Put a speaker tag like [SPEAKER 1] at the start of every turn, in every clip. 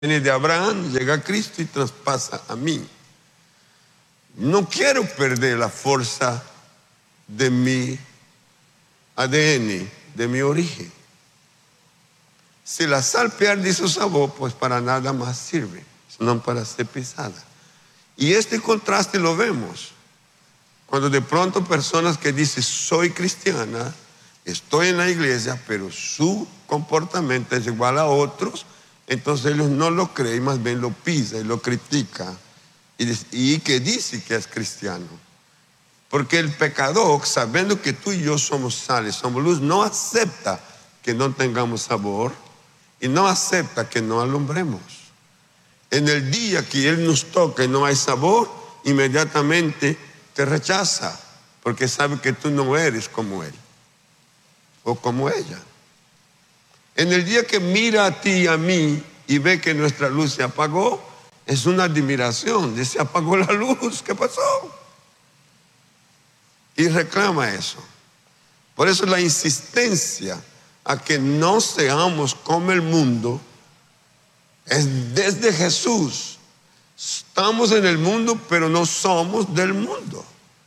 [SPEAKER 1] Viene de Abraham, llega a Cristo y traspasa a mí. No quiero perder la fuerza de mi ADN, de mi origen. Si la sal pierde su sabor, pues para nada más sirve, sino para ser pisada. Y este contraste lo vemos cuando de pronto personas que dicen soy cristiana, estoy en la iglesia, pero su comportamiento es igual a otros, entonces ellos no lo creen, más bien lo pisa y lo critica y que dice que es cristiano. Porque el pecador, sabiendo que tú y yo somos sal, somos luz, no acepta que no tengamos sabor y no acepta que no alumbremos. En el día que Él nos toca y no hay sabor, inmediatamente te rechaza, porque sabe que tú no eres como Él o como ella. En el día que mira a ti y a mí y ve que nuestra luz se apagó, es una admiración, dice, se apagó la luz, ¿qué pasó? Y reclama eso. Por eso la insistencia a que no seamos como el mundo es desde Jesús. Estamos en el mundo, pero no somos del mundo.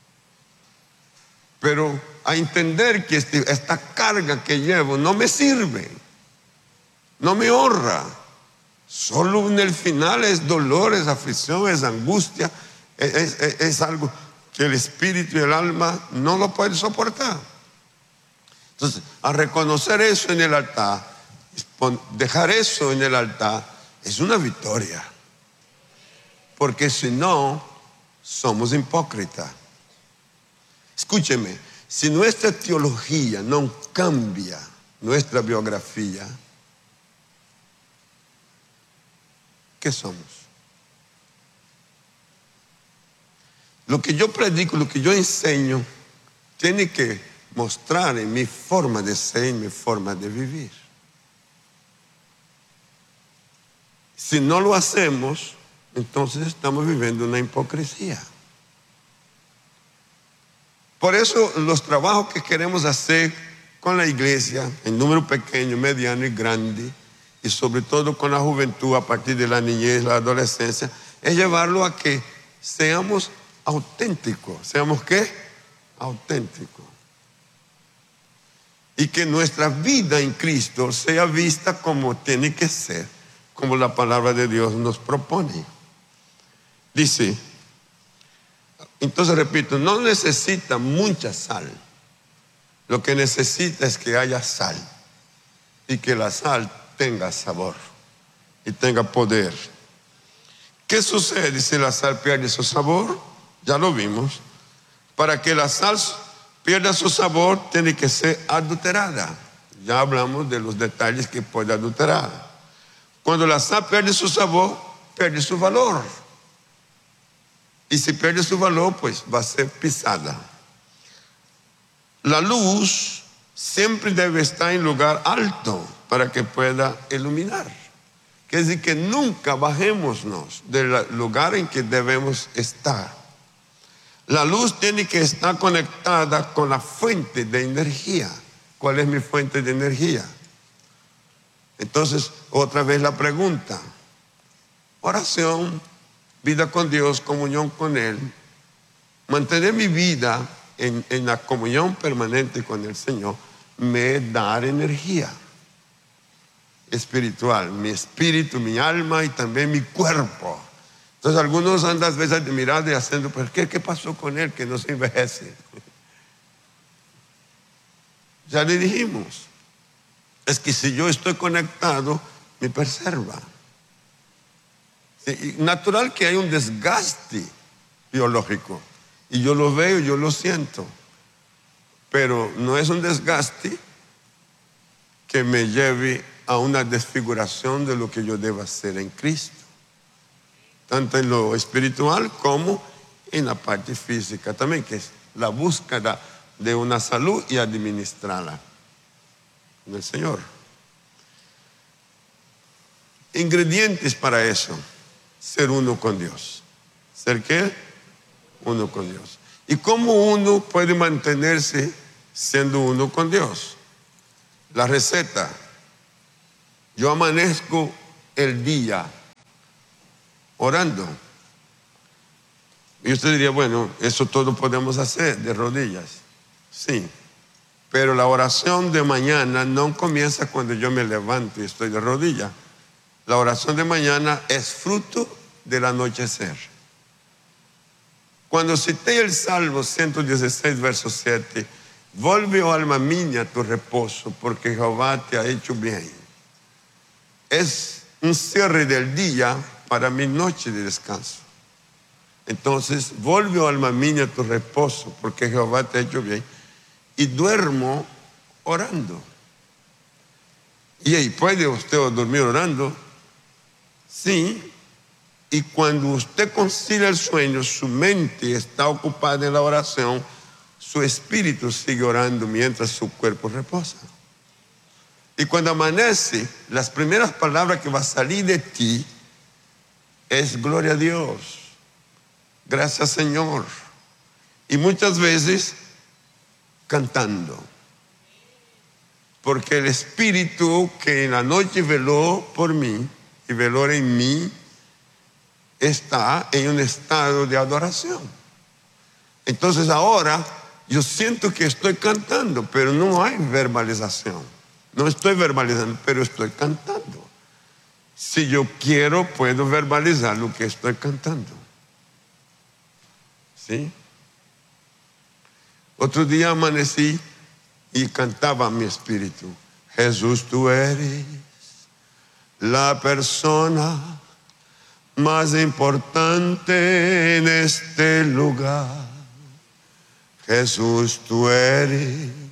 [SPEAKER 1] Pero a entender que esta carga que llevo no me sirve, no me honra. Solo en el final es dolor, es aflicción, es angustia, es algo que el espíritu y el alma no lo pueden soportar. Entonces, al reconocer eso en el altar, dejar eso en el altar, es una victoria. Porque si no, somos hipócritas. Escúcheme, si nuestra teología no cambia nuestra biografía, ¿qué somos? Lo que yo predico, lo que yo enseño, tiene que mostrar en mi forma de ser, en mi forma de vivir. Si no lo hacemos, entonces estamos viviendo una hipocresía. Por eso los trabajos que queremos hacer con la iglesia, en número pequeño, mediano y grande, y sobre todo con la juventud a partir de la niñez, la adolescencia, es llevarlo a que seamos auténticos. ¿Seamos qué? Auténticos. Y que nuestra vida en Cristo sea vista como tiene que ser, como la palabra de Dios nos propone. Dice, entonces repito, no necesita mucha sal. Lo que necesita es que haya sal y que la sal tenga sabor y tenga poder. ¿Qué sucede si la sal pierde su sabor? Ya lo vimos. Para que la sal pierda su sabor, tiene que ser adulterada. Ya hablamos de los detalles que puede adulterar. Cuando la sal pierde su sabor, pierde su valor. Y si pierde su valor, pues va a ser pisada. La luz siempre debe estar en lugar alto para que pueda iluminar. Quiere decir que nunca bajémonos del lugar en que debemos estar. La luz tiene que estar conectada con la fuente de energía. ¿Cuál es mi fuente de energía? Entonces, otra vez la pregunta. Oración, vida con Dios, comunión con Él. Mantener mi vida en la comunión permanente con el Señor me da energía espiritual, mi espíritu, mi alma y también mi cuerpo. Entonces algunos andan a veces admirados y haciendo, ¿pero qué pasó con él que no se envejece? Ya le dijimos, es que si yo estoy conectado, me preserva. Sí, natural que hay un desgaste biológico, y yo lo veo, yo lo siento, pero no es un desgaste que me lleve a una desfiguración de lo que yo debo hacer en Cristo, tanto en lo espiritual como en la parte física también, que es la búsqueda de una salud y administrarla en el Señor. Ingredientes para eso: ser uno con Dios. ¿Ser qué? Uno con Dios. ¿Y cómo uno puede mantenerse siendo uno con Dios? La receta: yo amanezco el día orando. Y usted diría, bueno, eso todo podemos hacer de rodillas. Sí, pero la oración de mañana no comienza cuando yo me levanto y estoy de rodillas. La oración de mañana es fruto del anochecer. Cuando cité el Salmo 116, verso 7, vuelve, oh alma mía, a tu reposo, porque Jehová te ha hecho bien. Es un cierre del día para mi noche de descanso. Entonces, vuelve, oh alma mía, a tu reposo, porque Jehová te ha hecho bien. Y duermo orando. Y ahí, ¿puede usted dormir orando? Sí. Y cuando usted concilia el sueño, su mente está ocupada en la oración, su espíritu sigue orando mientras su cuerpo reposa. Y cuando amanece, las primeras palabras que va a salir de ti es gloria a Dios, gracias Señor. Y muchas veces cantando. Porque el espíritu que en la noche veló por mí y veló en mí, está en un estado de adoración. Entonces ahora yo siento que estoy cantando, pero no hay verbalización. No estoy verbalizando, pero estoy cantando. Si yo quiero, puedo verbalizar lo que estoy cantando. ¿Sí? Otro día amanecí y cantaba a mi espíritu: Jesús, tú eres la persona más importante en este lugar. Jesús, tú eres